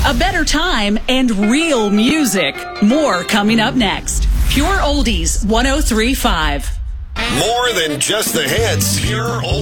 a better time, and real music. More coming up next. Pure Oldies 103.5. More than just the hits. Pure Oldies.